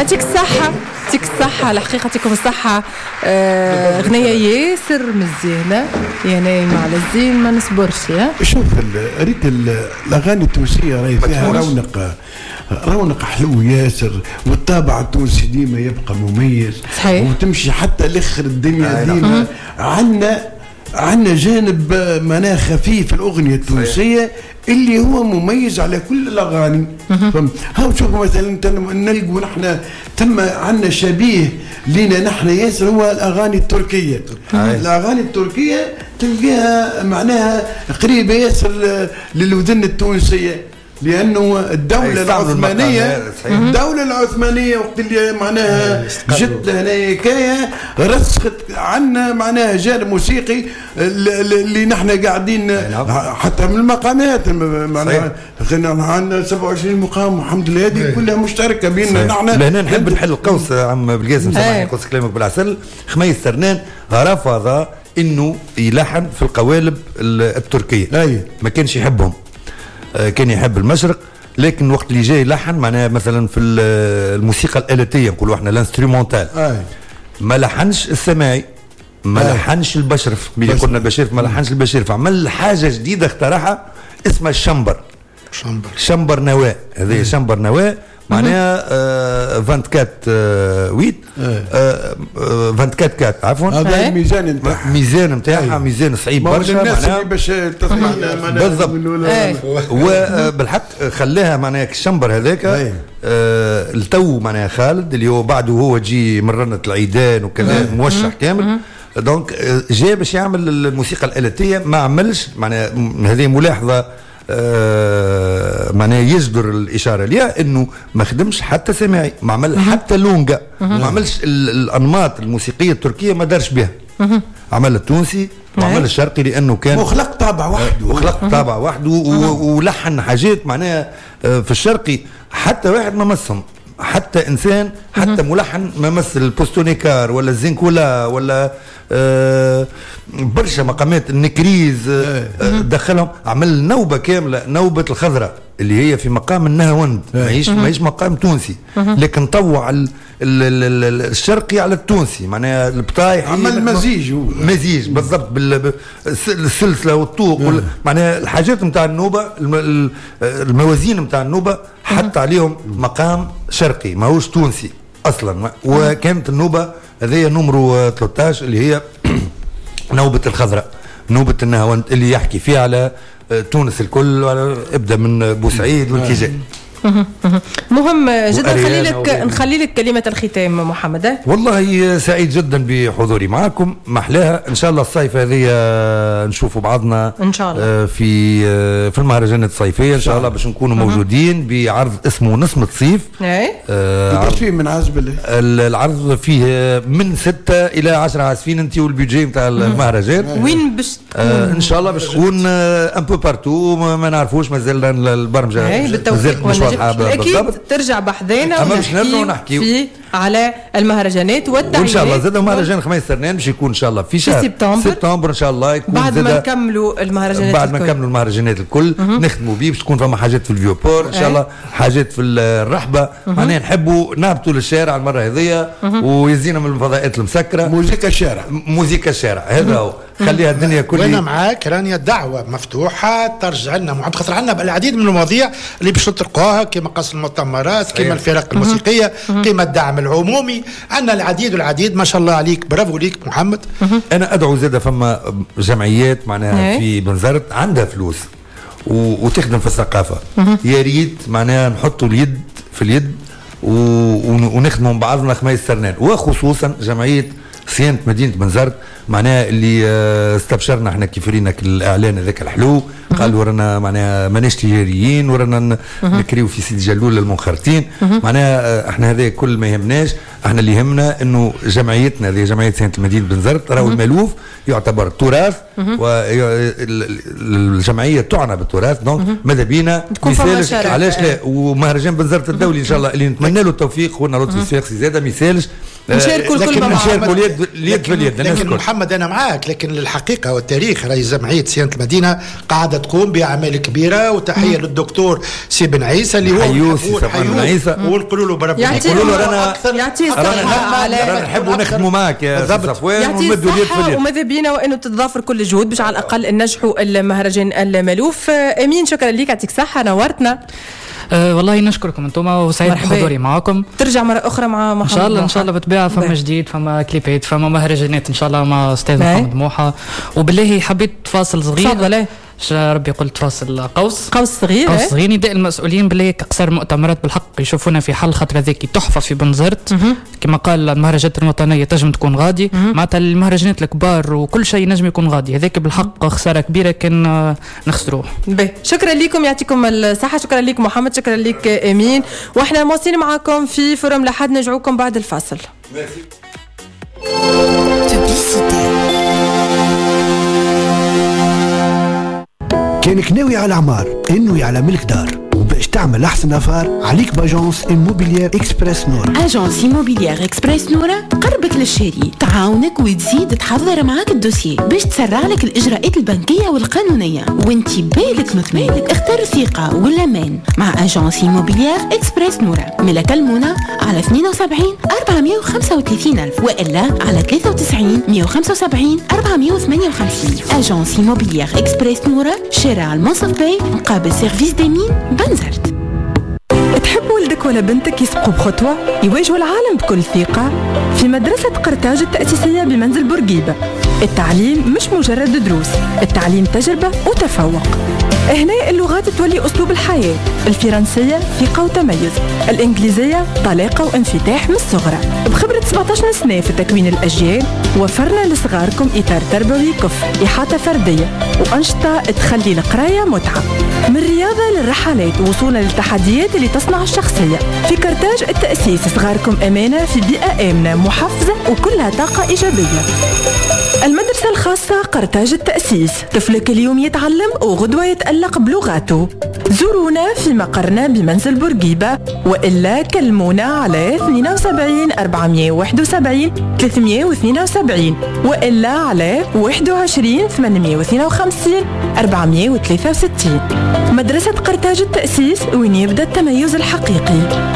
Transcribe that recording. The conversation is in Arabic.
يعطيك الصحة، يعطيك الصحة، الحقيقة يعطيكم الصحة. غنية ياسر مزيانة يا نايمة على الزين ما نصبرش. شوف ريت الأغاني التونسية راهي فيها رونق حلو ياسر، والطابع التونسي ديما يبقى مميز صحيح. وتمشي حتى لآخر الدنيا ديما. عندنا جانب معناها خفيف في الأغنية التونسية اللي هو مميز على كل الأغاني. هاو شوفوا مثلا نلقوا نحن تم عندنا شبيه لنا نحن ياسر هو الأغاني التركية. الأغاني التركية تلقاها معناها قريبة ياسر للوذن التونسية، لأنه الدولة العثمانية وقت اللي معناها جت هنا حكاية رسخت عنا معناها جانب موسيقي اللي نحن قاعدين حتى من المقامات معناها عندنا 27 مقام والحمد لله هذه كلها مشتركة بيننا نحن. لهنا نحب نحل القوس عم بالقاسم سامحني قوس كلامك بالعسل. خميس سرنان رفض انه يلحن في القوالب التركية، ما كانش يحبهم، كان يحب المشرق. لكن وقت اللي جاي لحن معناها مثلا في الموسيقى الآلاتية نقولوا احنا الانسترومونتال ما لحنش السماعي، ما لحنش البشرف، قلنا البشرف ما لحنش البشرف، عمل حاجة جديدة اخترعها اسمها الشمبر. شمبر نواة، هذه شمبر نواة معناها 24 24 عفوا. هذا الميزان نتاعها، ميزان نتاعها ميزان صعيب برشا معناها باش تسمعنا بالضبط. وبالحق خلاها معناها الشمبر هذاك التو معناها خالد اللي هو بعده هو جي مرنة العيدان وكذا موشح كامل. دونك جاء باش يعمل الموسيقى الآلاتية، ما عملش معناها هذه ملاحظة معناه يجدر الإشارة ليها إنه ما خدمش حتى سماعي، ما عمل حتى لونجا، ما عملش الأنماط الموسيقية التركية ما دارش بها. عمل التونسي وعمل الشرقي لأنه كان وخلق طابع وحده ولحن حاجات معناها في الشرقي حتى واحد ما مسهم، حتى إنسان حتى ملحن ما مثل البوستونيكار ولا الزنكولا ولا برشا مقامات النكريز دخلهم. عمل نوبة كاملة، نوبة الخضراء اللي هي في مقام النهاوند، ماهيش مقام تونسي، لكن طوع الشرقي على التونسي معناها البطايح. عمل مزيج بالضبط بالسلسلة والطوق معناها الحاجات نتاع النوبة، الموازين نتاع النوبة حتى عليهم مقام شرقي ماهوش تونسي اصلا. وكانت النوبة هذه نمرو 13 اللي هي نوبة الخضراء، نوبة النهاوند اللي يحكي فيها على تونس الكل، ابدا من بوسعيد والكيجان. مهم جدا. نخلي لك كلمة الختام محمد. والله سعيد جدا بحضوري معكم، محلاها ان شاء الله الصيف هذه نشوفوا بعضنا ان شاء الله في المهرجانات الصيفية ان شاء الله باش نكونوا موجودين بعرض اسمه نسمة صيف. عرض فيه من عازب العرض فيه من 6 إلى 10 عازفين انت والبيجي نتاع المهرجان. وين باش ان شاء الله باش تكون ان بو بارتو، ما نعرفوش مازال البرمجة بالتوفيق أكيد ترجع بحذينا ونحكي فيه على المهرجانات والتعليمات. وإن شاء الله زاد مهرجان خميس سرنان باش يكون إن شاء الله في شهر سبتمبر إن شاء الله يكون بعد ما نكملوا المهرجانات بعد ما نكملوا المهرجانات الكل نختموا بيه باش تكون فما حاجات في الفيوبور إن شاء الله، حاجات في الرحبة. معناها نحبوا نهبطوا للشارع المرة هذية ويزينا من الفضاءات المسكرة. موسيقى الشارع هذا هو، خليها الدنيا كلها. وانا معاك رانيا دعوه مفتوحه ترجع لنا معاد، خاطر عندنا العديد من المواضيع اللي باش نطرقوها كما قص المؤتمرات، كما الفرق الموسيقيه، كما الدعم العمومي. عندنا العديد ما شاء الله عليك، برافو ليك محمد. انا ادعو زاده فما جمعيات معناها في بنزرت عندها فلوس وتخدم في الثقافه، يا ريت معناها نحطوا اليد في اليد ونخدموا بعضنا خميس سرنان، وخصوصا جمعيه صيانة مدينة بنزرت معناها اللي استبشرنا احنا كيف ريناك الاعلان هذاك الحلو، قالوا رانا معناها ماناش تجاريين ورانا نكريو في سيدي جلول المنخرطين. معناها احنا هذا كل ما يهمناش، احنا اللي يهمنا انه جمعيتنا هذه جمعية صيانة مدينة بنزرت راهو المألوف يعتبر تراث، والجمعية تعنى بالتراث. دونك ماذا بينا مثالش علاش لا. ومهرجان بنزرت الدولي ان شاء الله اللي نتمنى له التوفيق خونا لطفي السياقسي زاده مثالش نشاركوا الكل مع نشاركوا اليد في اليد. لكن محمد انا معاك، لكن للحقيقه والتاريخ راهي جمعيه صيانه المدينه قاعده تقوم باعمال كبيره، وتحيه للدكتور سي بن عيسى اللي هو بن عيسى، ونقولوا له بربي يقولوا له رانا نحبوا نخدموا معك يا صفوان ونمدوا اليد في اليد. وماذا بينا وانه تتضافر كل الجهود باش على الاقل ننجحوا المهرجان المألوف. امين شكرا لك، يعطيك صحه، نورتنا. والله نشكركم انتم وسعيد بحضوري معكم. ترجع مره اخرى مع محمد ان شاء الله بالطبيعه، فما جديد، فما كليبات، فما مهرجانات ان شاء الله مع استاذ محمد موحى. وبالله حبيت فاصل صغير. تفضل. ربي قلت فاصل قوس صغير. قوس صغير نداء المسؤولين بالله كقصر مؤتمرات بالحق يشوفونا في حل، خاطر هذيك تحفه في بنزرت كما قال المهرجانات الوطنيه تنجم تكون غادي معناتها المهرجانات الكبار وكل شيء نجم يكون غادي، هذاك بالحق خساره كبيره كان نخسروه. شكرا لكم، يعطيكم الصحه. شكرا لك محمد، شكرا لك امين، واحنا مواصلين معكم في فورم لحد نرجعوكم بعد الفاصل. كانك ناوي على عمار، ناوي على ملك دار، وباش تعمل احسن افار عليك باجونس إيموبيليير اكسبريس نورا. اجونس إيموبيليير اكسبريس نورا قربت للشاري، تعاونك وتزيد تحضر معاك الدوسيي باش تسرع لك الاجراءات البنكيه والقانونيه، وانتي بالك مطمئن. اختار ثقه والامان مع اجونس إيموبيليير اكسبريس نورا. ملا كلمونا على 72 435 ألف والا على 93 175 458. اجونس إيموبيليير اكسبريس نورا، شارع المنصف باي مقابل سيرفيس ديمين بنزرت. تحب ولدك ولا بنتك يسبقوا بخطوة يواجهوا العالم بكل ثقة؟ في مدرسة قرطاج التأسيسية بمنزل بورقيبة التعليم مش مجرد دروس، التعليم تجربة وتفوق. هنا اللغات تولي أسلوب الحياة، الفرنسية ثقة وتميز، الإنجليزية طلاقة وانفتاح من الصغرى. بخبرة 17 سنة في تكوين الأجيال وفرنا لصغاركم إطار تربوي كفء، إحاطة فردية وأنشطة تخلي القراية متعة، من رياضة للرحلات وصولا للتحديات اللي تصنع الشخصية. في قرطاج التأسيس صغاركم أمانة في بيئة آمنة محفزة وكلها طاقة إيجابية. المدرسة الخاصة قرطاج التأسيس، طفلك اليوم يتعلم وغدوة يتألق بلغاته. زورونا في مقرنا بمنزل بورقيبة وإلا كلمونا على 72 471 372 وإلا على 21 852 463. مدرسة قرطاج التأسيس، وين يبدأ التميز الحقيقي.